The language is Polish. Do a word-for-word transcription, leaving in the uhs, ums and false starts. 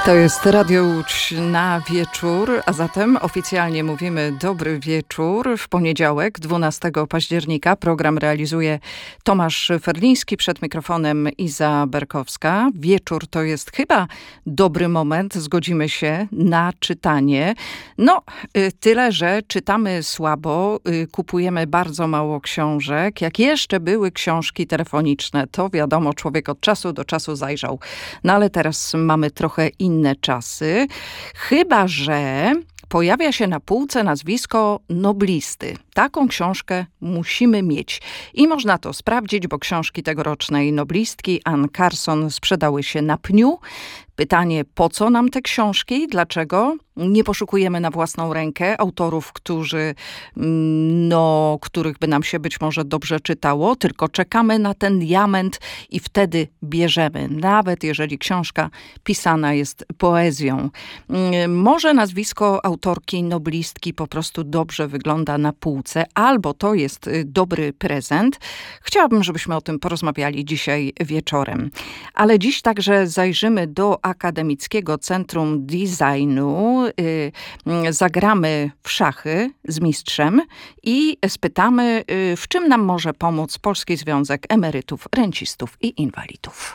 To jest Radio Łódź na wieczór, a zatem oficjalnie mówimy dobry wieczór. W poniedziałek, dwunastego października, program realizuje Tomasz Ferliński, przed mikrofonem Iza Berkowska. Wieczór to jest chyba dobry moment, zgodzimy się, na czytanie. No, tyle, że czytamy słabo, kupujemy bardzo mało książek. Jak jeszcze były książki telefoniczne, to wiadomo, człowiek od czasu do czasu zajrzał. No ale teraz mamy trochę inne inne czasy, chyba że pojawia się na półce nazwisko noblisty. Taką książkę musimy mieć. I można to sprawdzić, bo książki tegorocznej noblistki Anne Carson sprzedały się na pniu. Pytanie, po co nam te książki? Dlaczego nie poszukujemy na własną rękę autorów, którzy, no, których by nam się być może dobrze czytało, tylko czekamy na ten diament i wtedy bierzemy, nawet jeżeli książka pisana jest poezją. Może nazwisko autorki noblistki po prostu dobrze wygląda na półce, albo to jest dobry prezent. Chciałabym, żebyśmy o tym porozmawiali dzisiaj wieczorem. Ale dziś także zajrzymy do Akademickiego Centrum Designu. Zagramy w szachy z mistrzem i spytamy, w czym nam może pomóc Polski Związek Emerytów, Rencistów i Inwalidów.